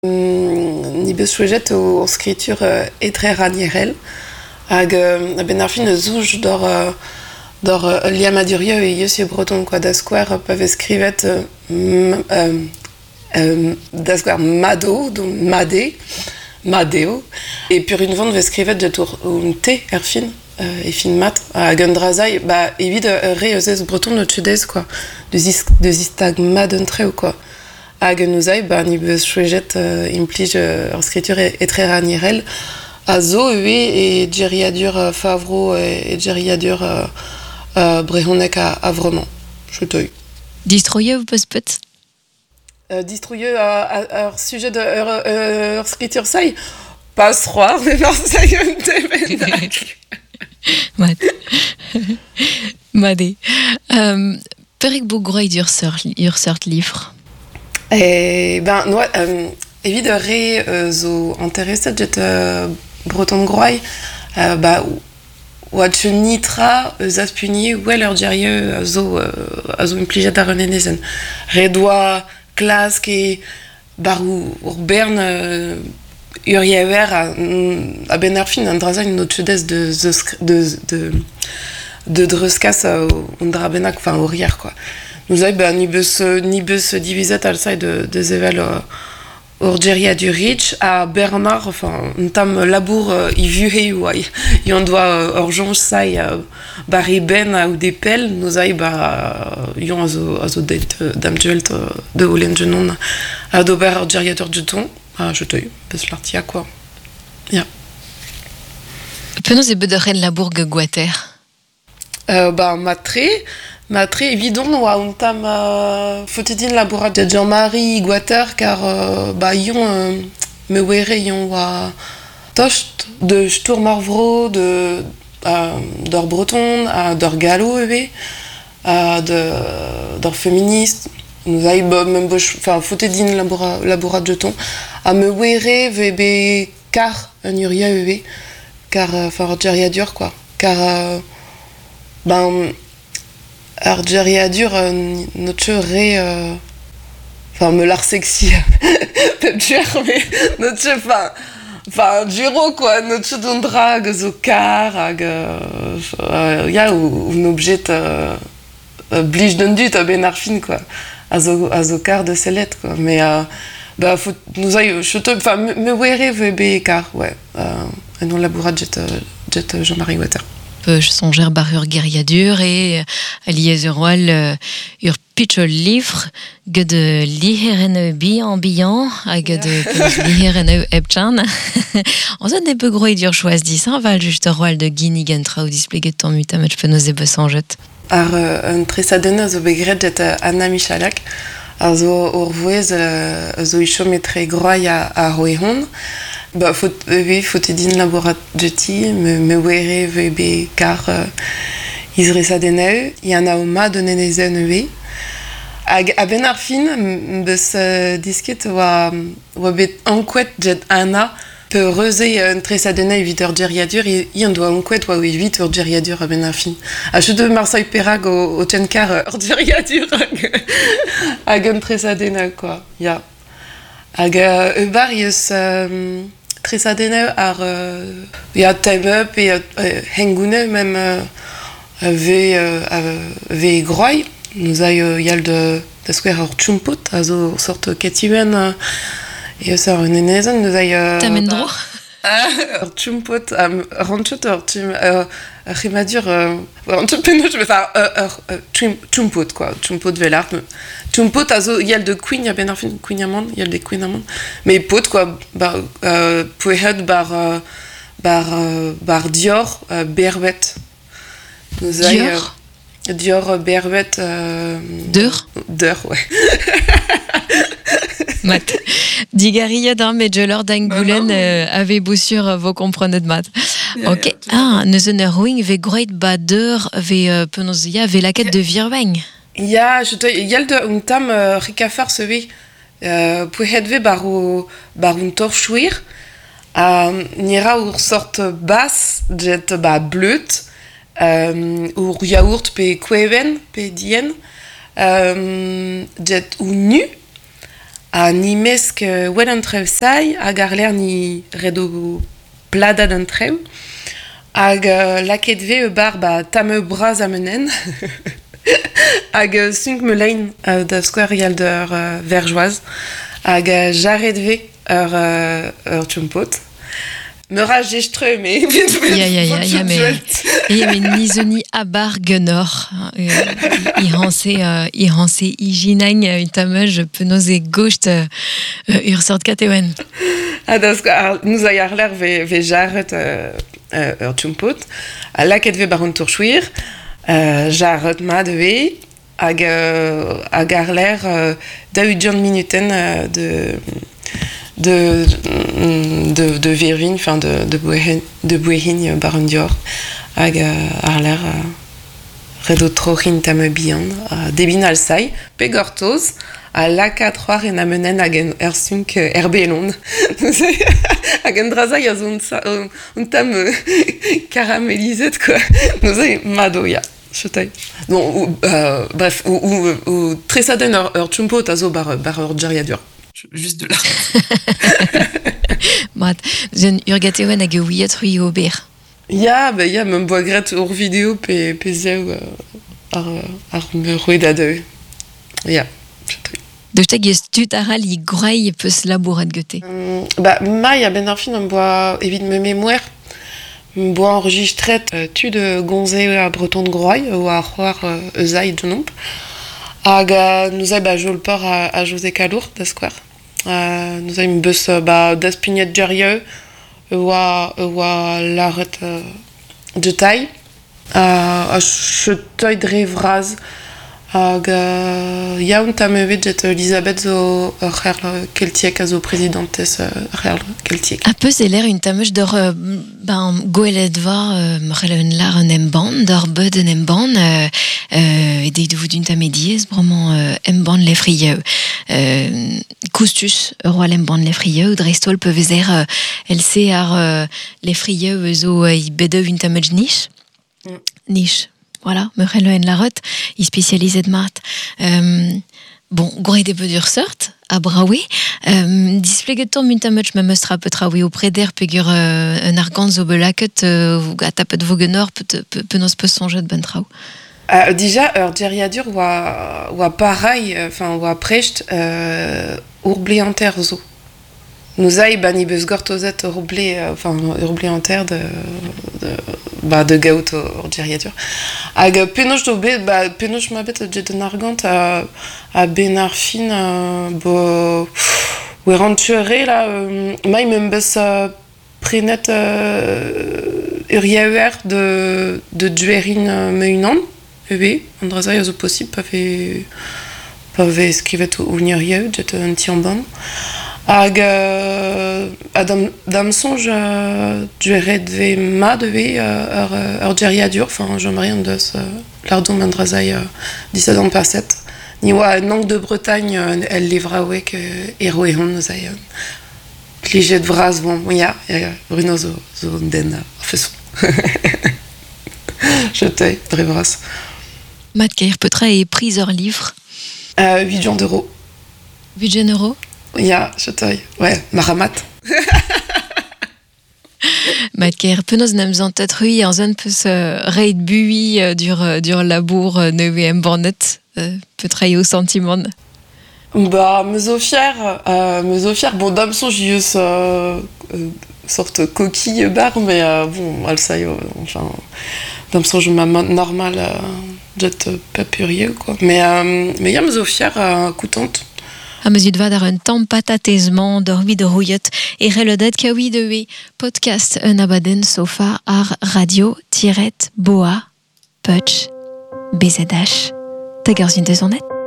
Ni beus chouejet o skritur etre ranierel hag ben ar fin zouj d'or liam adurio e yeus e breton quoi da square peuvent skrivet da square mado donc madeo et pur une vente ve skrivet de tour un t er fin e fin mat hag un drazai ba evit re eus breton no tudez quoi de zistag mad un treo quoi. Hag nous ba ni beus chouejet implij ur skritur etre ranierel a zo e geriadur favro e geriadur brehonek a vraiment. Chutoi. Distroye ou peus pet? Distroye ur sujet de ur skritur sai pas roar, mais non sai un temenak. Made. Perek bo groid ur sort livre? Ben, noa, evit re zo interesset jet breton groai, ba, oa nitra eus puni wel ur dirie a zo implijet ar renenezen. Re doa klask e bar ur bern ur yever a ben ar fin an drazañ no tudez de dreuskas un dra benak, enfin, o rier, quoi. Nous avons ni beus diviset al sai de zevel ur geria du Rich à Bernard, enfin, un tam labour i vuhe ouai. Yon doa ur jonge sai bari ben ou des pelles, nous avons yon azo deit damtuelt de olen genon a d'ober ur geria dur juton, je te beus l'artia, quoi. Ya. Penaos e beud ren labour guater? Ba, matre évident oa un tam fotedin labourat de Jean-Marie Guater car ba yon me were yon oa tocht de Sturm Arvro d'or breton d'or gallo eve d'or féministe nous aïe même enfin fotedin labourat de ton a me were vebe car un uria eve car enfin geria dur quoi car ben ar geriadur notre re enfin me l'art sexy peut dire mais notre enfin giro quoi notre don drag zo car hag ya un objet blige d'un dut a ben ar fin quoi azo car de selette quoi mais bah faut nous aille enfin me were vebe car ouais non labourat jet Jean-Marie Guater. Je songer bar ur geriadur et aliez ur wal ur pitchol livre gant de liherene bi ambiant hag de liherene ebchan. On zot ne peu groid ur choaz dis val just ur wal de gini gant trao displeget ton mutamet penaos e beus anjet. Ar un tresadenn zo begret jet Anna Michalak ar zo ur voez zo ichometre groai a roehon. Bah, fotedin labourat jeti, me were vebe car izresa deneu, yan a oma donenezen eve. Hag a ben ar fin, beus disket oa bet ankwet jet Anna pe reuze un tresa deneu evit ur geriadur, yan doa ankwet oa evit ur geriadur a ben ar fin. A chute Marseille Perag o tchenkar ur geriadur hag un tresa deneu, quoi, ya. Hag bar yeus tresadeneu ar ya time up et hengoune même ve groai nous a yal de square ar chumpot a zo sort ketiwen et ça un enezen nous a Tamendro ar chumpot ranchot ar rimadur ranchot peno je vais faire chumpot quoi chumpot velart chumpot a zo yal de queen ya ben ar fin queen amand yal de queen amand mais pot quoi poehet bar Dior berbet nous a Dior berbet Deur ouais mat digaria d'un medjelor d'Angoulen avait beau sur vos comprenez de mat. Ok. Nous en rouing ve groit bader ve penozia ve la quête de Virveng. Ya, yal de un tam rikafar seve poehet ve bar un torchouir nira ur sort bas jet ba bleut ur yaourt pe kweven pe dien jet ou nu a ni mesk wel an trev sai, hag ar ler ni redo pladad an trev, hag laket ve bar tame braz amenen, hag sunk me lein da skouer d'ur verjoaz, hag jarret ve ur tchompot. Me ra jestreu, mais... Ja, mais nizoni abar genor. I hanse ijinañ utamej penoz e gocht ur sort katewen. Nous a ar ler ve jarret ur tchompot, laket ve baron tourchouir, jarret ma de ve, hag ar ler da udiant minuten de vervin, enfin de bouehin baron dior, hag ar ler redo troc'hin tam bihan, debin al sai, pe gortoz, a laka troar en amenen hag ur sunk erbelon. Hag en drazai a zo un tam caramelizet, quoi. Nous a mado, ya. Non, bref, ou tresaden ur tchompot a zo bar ur geriadur. Juste de là. Mat, zen ur gateouen hag ouiet rui ober. Ya, m'en boa gret ur video pe zeu ar me roedad eo. Ya, Deustag ez tut aral I groail peus labouret gete. Mai a ben ar fin m'en boa evit me mémoire. M'en boa enregistret tud gonze a breton de groail ou a c'hoar euzai denomp. Hag nous a jolpor a José Calour da skouer. Nous a beus das pignet gerieux oa laret de taille. A cheteuil dre vraz. Hag yaoun tam evit jet Elisabeth zo ur keltiek a zo prezidentez ur keltiek. A peus e ler un tamej d'or goelet var m'rel un lar un emban, d'or beud un emban, e deit vout un tamediez, bromant emban le frieux. Koustus, roi l'emban le frieux, drestol peu vezer else ar le frieux zo I bedeu un tamej niche. Niche. Voilà, m'rel en larot, I spécialisé de mat. Bon, goret de peu sort, a brawe. Displeget tom un tamech me meustra peut trawe auprès d'air pegur un argant zo belaket a tapet vogenor peut nos peut songer de ben trau. Déjà, ur geriadur oa pareil, enfin oa precht urbleanter zo. Nous a bani beus gortozet urble anter de gaout ur geriadur. Hag penoch do bet, penoch ma bet jet un argant a ben ar fin oe rantuere la mai m'em beus prenet ur yaouer de duerin meunan, ebe, an drazai a zo posib pa ve skrivet ou nir yaou jet un tiamban. Hag dam sonj dueret ve ma deve ur geriadur, enfin j'aimerais deus lardon ben drazai disad an perset. Ni oa Nank de Bretagne el livra oek ero ehon eus a plijet vraz, bon, ya, Bruno zo den feson. Jetei, dre vraz. Mat kaer petra e priz ur livre 8 jan d'euros. 8 jan euro? Ya, jetei, ouais, maramat. Mat kaer penaos nem zantet rui ar zon peus reit bui dur labour neuve embornet petra eo sentiment. Meus o fier, bon, dam son j'eus sorte coquille bar, mais bon, al sai, enfin, dam son je m'amant normal, jet papurier, quoi. Mais ya meus o fier, coutante. A meus vad ar un tamm patatezman d'or de rouillet e relodet kaoui de we podcast un abaden sofa ar radio-boa.putch BZH. Ta garzin de zonet.